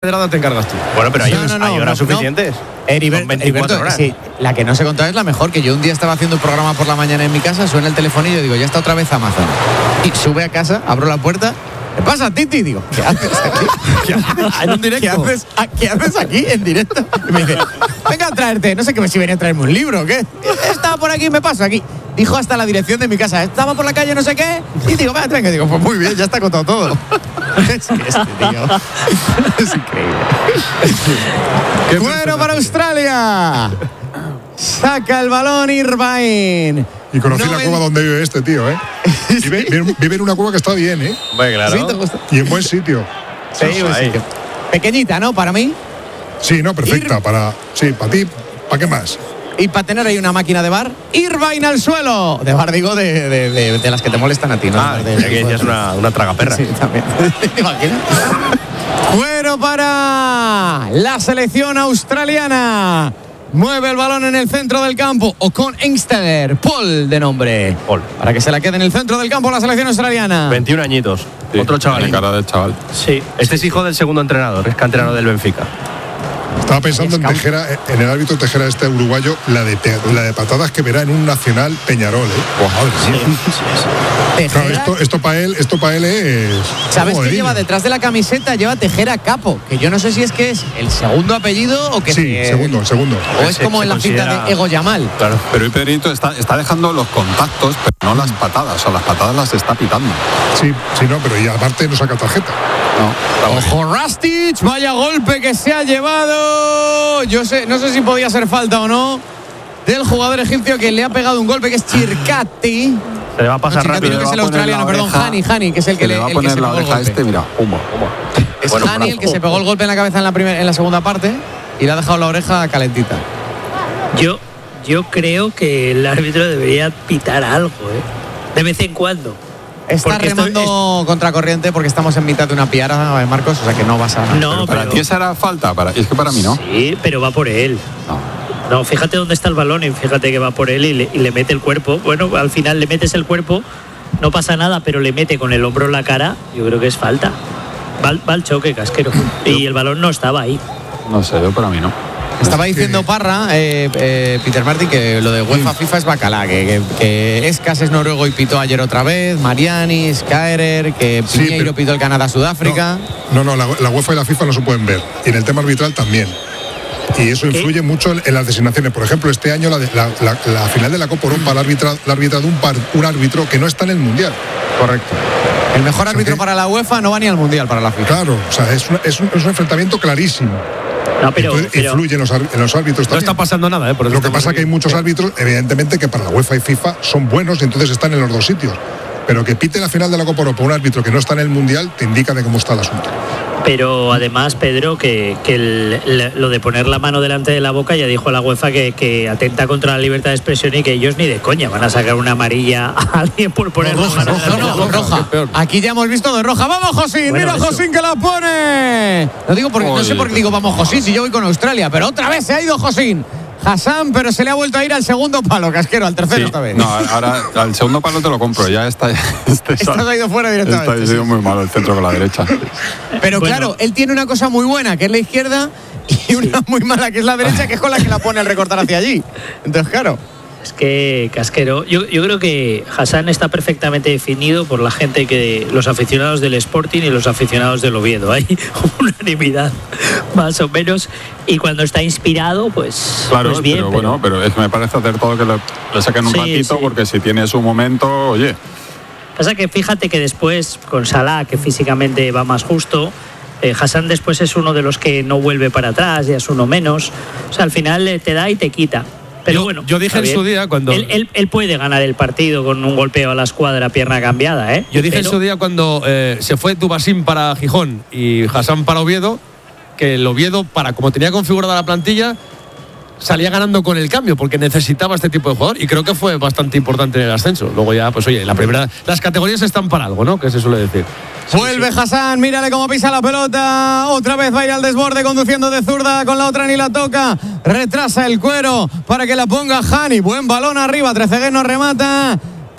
Pedrada te encargas tú. Bueno, pero hay horas suficientes. Heriberto, sí, la que no se contaba es la mejor, que yo un día estaba haciendo un programa por la mañana en mi casa, suena el teléfono y yo digo, ya está otra vez Amazon. Y sube a casa, abro la puerta, ¿qué pasa, Titi? Digo, ¿qué haces aquí? ¿En un directo? ¿Qué haces aquí en directo? Y me dice, venga a traerte, no sé qué, si venía a traerme un libro o qué. Estaba por aquí, me paso aquí. Dijo hasta la dirección de mi casa, estaba por la calle no sé qué, y digo, venga, digo, pues muy bien, ya está contado todo. Es que este tío es increíble. Bueno, para Australia. Saca el balón Irvine. Y conocí la cueva donde vive este tío, ¿eh? Vive en una cueva que está bien, ¿eh? Bueno, claro. ¿Sí te gusta? Y en buen sitio. Sí, buen sitio. Pequeñita, ¿no? Para mí. Sí, no, perfecta. Para ti, ¿para qué más? Y para tener ahí una máquina de bar, Irvine al suelo. De bar, digo, de las que te molestan a ti, ¿no? Que ella es una tragaperra. Sí, también. ¿Te imaginas? Bueno, para la selección australiana. Mueve el balón en el centro del campo. O con Engsteder, Paul de nombre. Paul. Para que se la quede en el centro del campo la selección australiana. 21 añitos. Sí, otro chaval. cara del chaval. Sí. Este es hijo del segundo entrenador, es canterano del Benfica. Estaba pensando en Tejera, en el árbitro Tejera este uruguayo, la de patadas que verá en un Nacional Peñarol, ¿eh? Madre mía. Claro, esto para él es. ¿Sabes qué lleva detrás de la camiseta? Lleva Tejera Capo, que yo no sé si es que es el segundo apellido o que sí, el segundo. O es como en la cinta de Ego Yamal. Claro. Pero hoy Pedrito está dejando los contactos, pero no las patadas. O sea, las patadas las está pitando. Sí, no, pero y aparte no saca tarjeta. No. Ojo, Rastic, vaya golpe que se ha llevado. No sé si podía ser falta o no. Del jugador egipcio que le ha pegado un golpe, que es Chircati. Se le va a pasar rápido. Que es el australiano, perdón, Hani, que es el que le va a poner la oreja a este, mira, Es Hani el que se pegó el golpe en la cabeza en la segunda parte y le ha dejado la oreja calentita. Yo creo que el árbitro debería pitar algo, de vez en cuando. Está remando contracorriente porque estamos en mitad de una piara, Marcos, o sea que no vas a... No, para ti esa era falta, es que para mí no. Sí, pero va por él. No, fíjate dónde está el balón y fíjate que va por él y le mete el cuerpo. Bueno, al final le metes el cuerpo, no pasa nada, pero le mete con el hombro en la cara, yo creo que es falta. Va al choque, Casquero. Y el balón no estaba ahí. No sé, yo para mí no. Estaba diciendo Parra, Peter Martin, que lo de UEFA FIFA es bacalá, que Escas es noruego y pitó ayer otra vez, Mariani, Skaerer, que Piñeiro pitó el Canadá-Sudáfrica. No, la UEFA y la FIFA no se pueden ver. Y en el tema arbitral también. Y eso influye mucho en las designaciones. Por ejemplo, este año la final de la Copa Europa la ha arbitrado un árbitro que no está en el Mundial. Correcto. El mejor árbitro para la UEFA no va ni al Mundial para la FIFA. Claro, o sea, es un enfrentamiento clarísimo. No, pero influye en los árbitros también. No está pasando nada, por eso lo que pasa es que hay muchos árbitros, evidentemente, que para la UEFA y FIFA son buenos y entonces están en los dos sitios. Pero que pite la final de la Copa Europa un árbitro que no está en el Mundial te indica de cómo está el asunto. Pero además, Pedro, que lo de poner la mano delante de la boca, ya dijo la UEFA que atenta contra la libertad de expresión y que ellos ni de coña van a sacar una amarilla a alguien por poner la mano delante de la boca. Roja. Aquí ya hemos visto de roja. ¡Vamos, Josín! Bueno, ¡Mira, eso. Josín que la pone! No digo porque, no sé por qué digo vamos, Josín, si yo voy con Australia, pero otra vez se ha ido Josín. Hassan, pero se le ha vuelto a ir al segundo palo, Casquero, al tercero esta vez. No, ahora al segundo palo te lo compro, ya está. Estás ha ido fuera directamente. Está muy malo el centro con la derecha. Pero bueno, claro, él tiene una cosa muy buena, que es la izquierda, y una muy mala, que es la derecha, que es con la que la pone al recortar hacia allí. Entonces, claro. Es que, Casquero, yo creo que Hassan está perfectamente definido por la gente los aficionados del Sporting y los aficionados del Oviedo. Hay unanimidad, más o menos. Y cuando está inspirado, pues, Claro, pues bien. pero es que me parece hacer todo que le saquen un ratito, porque si tiene su momento, oye. Pasa que fíjate que después, con Salah, que físicamente va más justo, Hassan después es uno de los que no vuelve para atrás, ya es uno menos. O sea, al final te da y te quita. Pero yo dije en su día cuando... Él puede ganar el partido con un golpeo a la escuadra, pierna cambiada, ¿eh? Yo dije en su día cuando se fue Dubasín para Gijón y Hassan para Oviedo, que el Oviedo, como tenía configurada la plantilla, salía ganando con el cambio, porque necesitaba este tipo de jugador, y creo que fue bastante importante en el ascenso. Luego ya, pues oye, las categorías están para algo, ¿no? Que se suele decir. Vuelve Hassan, mírale cómo pisa la pelota. Otra vez va a ir al desborde conduciendo de zurda, con la otra ni la toca. Retrasa el cuero para que la ponga Hani. Buen balón arriba, Trezeguet no remata.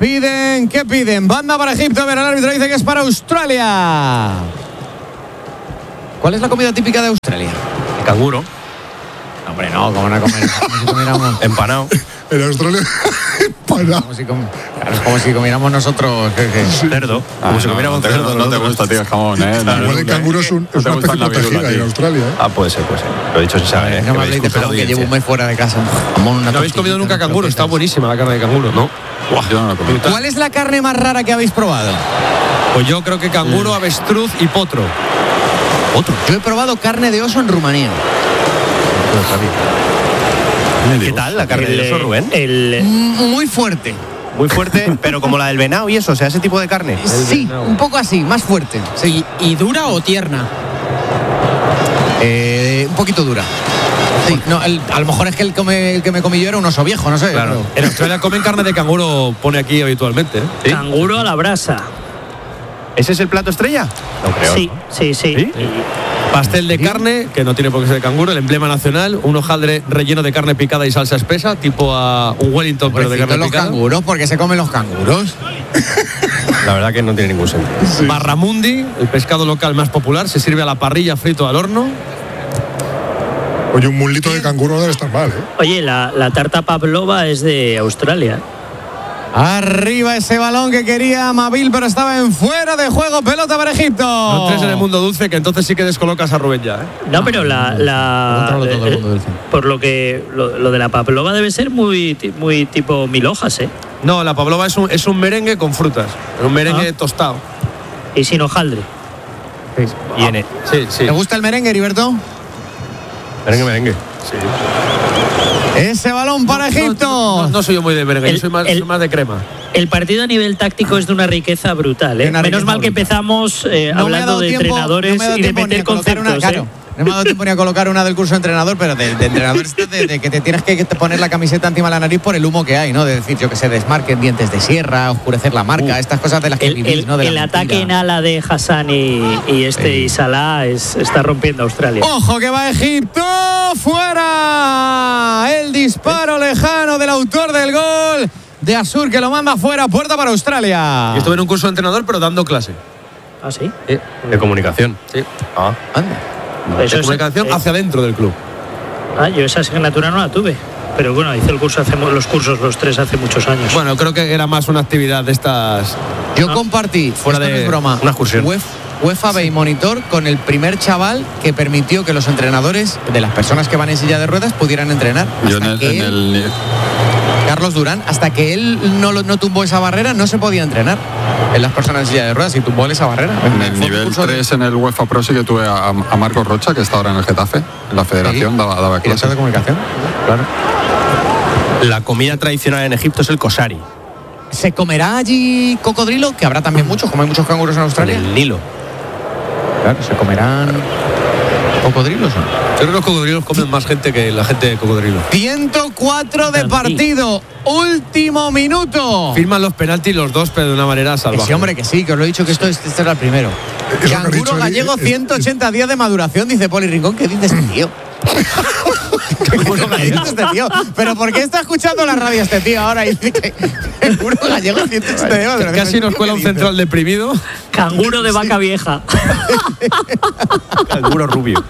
¿Qué piden? Banda para Egipto, pero el árbitro dice que es para Australia. ¿Cuál es la comida típica de Australia? El canguro, Hombre, no, ¿cómo van a comer? Como si comiéramos... empanado. En Australia, para. Claro, es como si comiéramos nosotros... Cerdo. Como si comiéramos no cerdo. te gusta, tío, el jamón, ¿eh? Igual el canguro es una especie protegida en Australia, ¿eh? Ah, puede ser. Lo he dicho sin saber. No me habléis de jamón, que llevo un mes fuera de casa. Jamón, ¿No habéis comido nunca canguro? Está buenísima la carne de canguro, ¿no? Yo no lo comí. ¿Cuál es la carne más rara que habéis probado? Pues yo creo que canguro, avestruz y potro. Otro. Yo he probado carne de oso en Rumanía. ¿Qué tal la carne de oso, Rubén? Muy fuerte. Muy fuerte, pero como la del venado y eso, o sea, ese tipo de carne. Sí, un poco así, más fuerte. Sí, ¿y dura o tierna? Un poquito dura. Sí, no, a lo mejor es que el que me comí yo era un oso viejo, no sé. Claro. En Australia comen carne de canguro, pone aquí habitualmente, ¿eh? ¿Sí? Canguro a la brasa. ¿Ese es el plato estrella? No creo. Sí, sí, sí. ¿Sí? Pastel de carne, que no tiene por qué ser de canguro, el emblema nacional, un hojaldre relleno de carne picada y salsa espesa, tipo a un Wellington, pero de carne los picada. canguros, ¿por qué se comen los canguros? La verdad que no tiene ningún sentido. Barramundi, el pescado local más popular, se sirve a la parrilla, frito al horno. Oye, un mulito de canguro no debe estar mal, ¿eh? Oye, la tarta pavlova es de Australia. Arriba ese balón que quería Mabil, pero estaba en fuera de juego. Pelota para Egipto. No entres en el mundo dulce, que entonces sí que descolocas a Rubén ya, ¿eh? No, pero por lo que lo de la pavlova debe ser muy tipo 1000 hojas, ¿eh? No, la pavlova es un merengue con frutas, un merengue tostado. Y sin hojaldre. Sí, sí. ¿Te gusta el merengue, Heriberto? Merengue. Sí. Ese balón para Egipto. No soy yo muy de merengue, soy más de crema. El partido a nivel táctico es de una riqueza brutal, ¿eh? Menos mal que empezamos hablando de entrenadores y de meter conceptos. Claro. No me ha dado tiempo ni a colocar una del curso de entrenador, pero de entrenador de que te tienes que poner la camiseta encima de la nariz por el humo que hay, ¿no? De decir, yo que se desmarquen dientes de sierra, oscurecer la marca, estas cosas de las que vivís, ¿no? El ataque en ala de Hassan y Salah está rompiendo a Australia. ¡Ojo que va Egipto! ¡Fuera! El disparo lejano del autor del gol de Asur, que lo manda fuera, puerta para Australia. Yo estuve en un curso de entrenador, pero dando clase. ¿Ah, sí? De comunicación. Sí. Ah. Anda. Eso De comunicación hacia dentro del club. Yo esa asignatura no la tuve. Pero bueno, hice los cursos los tres hace muchos años. Bueno, creo que era más una actividad de estas. Yo compartí, fuera esto de no es broma, una excursión. UEFA Bay Monitor con el primer chaval que permitió que los entrenadores de las personas que van en silla de ruedas pudieran entrenar. Yo en el Carlos Durán, hasta que él no tumbó esa barrera, no se podía entrenar en las personas en silla de ruedas, y tumbó esa barrera. En el nivel 3 en el UEFA Pro sí que tuve a Marcos Rocha, que está ahora en el Getafe, en la federación, daba clases. de comunicación, claro. La comida tradicional en Egipto es el kosari. ¿Se comerá allí cocodrilo? Que habrá también muchos, como hay muchos canguros en Australia. En el Nilo. Claro, ¿se comerán cocodrilos o no? Yo creo que los cocodrilos comen más gente que la gente de cocodrilo. 104 de partido, último minuto. Firman los penaltis los dos, pero de una manera salvaje. Sí, hombre, que sí, que os lo he dicho que este era el primero. Eso me ha dicho Canguro gallego, 180 días de maduración, dice Poli Rincón. ¿Qué dice este tío? ¿Qué dice este tío? ¿Pero por qué está escuchando la radio este tío ahora y dice que canguro gallego, 180 días de maduración? Casi nos cuela un central deprimido. Canguro de vaca vieja. Canguro rubio.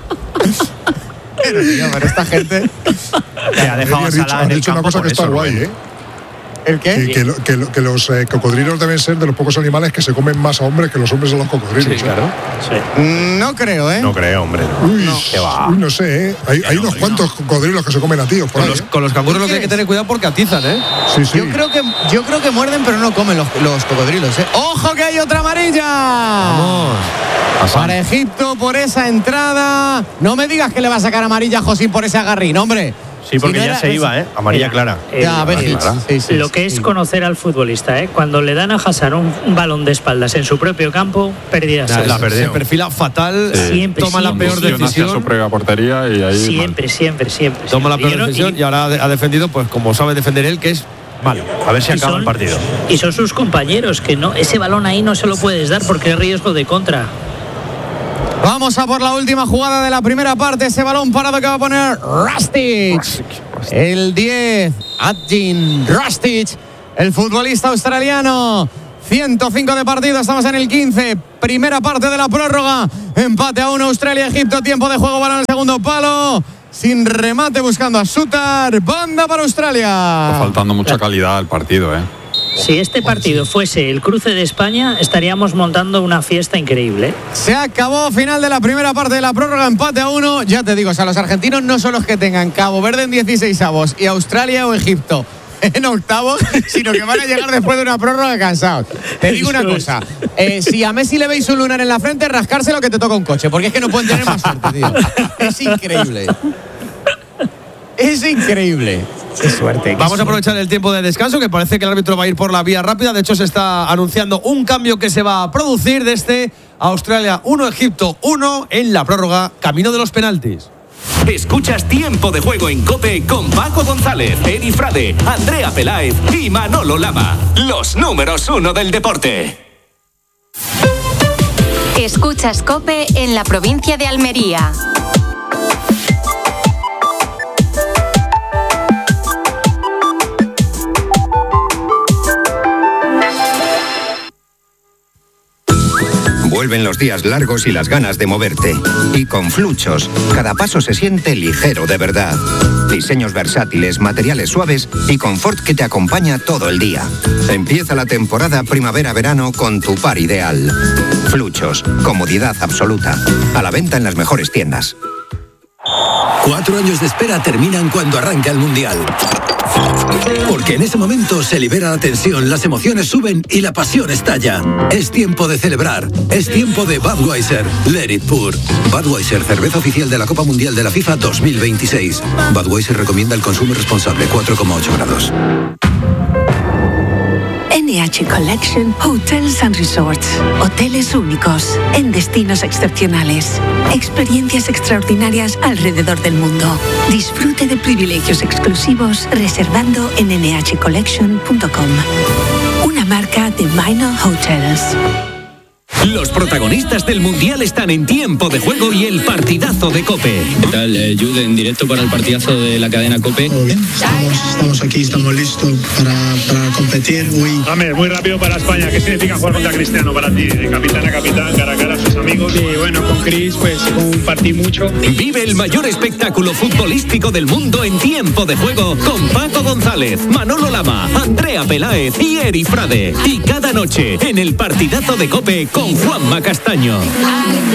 Pero esta gente... Ha dejado a Salah en el dicho una campo cosa por que está eso, guay, Rubén. ¿eh? ¿El qué? Que los cocodrilos deben ser de los pocos animales que se comen más a hombres que los hombres a los cocodrilos. Sí, claro. Sí. No creo, ¿eh? No creo, hombre. Uy, ¿Qué va? no sé, ¿eh? Hay unos cuantos cocodrilos que se comen a tíos por ahí, ¿eh? Con los canguros lo que hay que tener cuidado porque atizan, ¿eh? Sí, sí. Yo creo que muerden, pero no comen los cocodrilos, ¿eh? ¡Ojo que hay otra amarilla! Vamos. Para Egipto por esa entrada. No me digas que le va a sacar amarilla a Josín por ese agarrín, hombre. Sí, porque Si no ya era- se iba, ¿eh? Amarilla clara. Ya, ves, sí, Lo que es conocer al futbolista, ¿eh? Cuando le dan a Hassan un balón de espaldas en su propio campo, pérdidas. La perdió. Se perfila fatal, Siempre, toma la siempre, peor siempre. Hacia su decisión. propia portería y ahí. Siempre. Toma la peor Y yo no- decisión y ahora ha defendido, pues como sabe defender él, que es malo. A ver si y acaba son- el partido. Y son sus compañeros, que no, ese balón ahí no se lo puedes dar porque es riesgo de contra. Vamos a por la última jugada de la primera parte. Ese balón parado que va a poner Rustic. El 10, Adjin Rustic, el futbolista australiano. 105 de partido, estamos en el 15. Primera parte de la prórroga. Empate a 1, Australia-Egipto. Tiempo de juego, balón al segundo palo. Sin remate, buscando a Sutar. Banda para Australia. Está faltando mucha calidad al partido, ¿eh? Si este partido fuese el cruce de España, estaríamos montando una fiesta increíble. Se acabó, final de la primera parte de la prórroga, empate a 1. Ya te digo, o sea, los argentinos no son los que tengan Cabo Verde en 16avos y Australia o Egipto en octavos, sino que van a llegar después de una prórroga cansados. Te digo una cosa, si a Messi le veis un lunar en la frente, rascárselo que te toca un coche, porque es que no pueden tener más suerte, tío. Es increíble. Es increíble. Qué suerte. Vamos a aprovechar el tiempo de descanso, que parece que el árbitro va a ir por la vía rápida. De hecho, se está anunciando un cambio que se va a producir desde Australia 1, Egipto 1 en la prórroga, camino de los penaltis. Escuchas Tiempo de Juego en COPE con Paco González, Eri Frade, Andrea Peláez y Manolo Lama. Los números 1 del deporte. Escuchas COPE en la provincia de Almería. Vuelven los días largos y las ganas de moverte. Y con Fluchos, cada paso se siente ligero de verdad. Diseños versátiles, materiales suaves y confort que te acompaña todo el día. Empieza la temporada primavera-verano con tu par ideal. Fluchos, comodidad absoluta. A la venta en las mejores tiendas. 4 años de espera terminan cuando arranca el Mundial. Porque en ese momento se libera la tensión, las emociones suben y la pasión estalla. Es tiempo de celebrar. Es tiempo de Budweiser. Let it pour. Budweiser, cerveza oficial de la Copa Mundial de la FIFA 2026. Budweiser recomienda el consumo responsable, 4,8 grados. NH Collection Hotels and Resorts. Hoteles únicos, en destinos excepcionales. Experiencias extraordinarias alrededor del mundo. Disfrute de privilegios exclusivos reservando en nhcollection.com. Una marca de Minor Hotels. Los protagonistas del Mundial están en Tiempo de Juego y el partidazo de COPE. ¿Qué tal, Jude, en directo para el partidazo de la cadena COPE? Todo bien, estamos aquí, estamos listos para competir. Muy rápido para España. ¿Qué significa jugar contra Cristiano para ti? De capitán a capitán, cara a cara a sus amigos. Sí, bueno, con Cris pues compartí mucho. Vive el mayor espectáculo futbolístico del mundo en Tiempo de Juego con Paco González, Manolo Lama, Andrea Peláez y Eri Frade. Y cada noche en el partidazo de COPE con Juanma Castaño.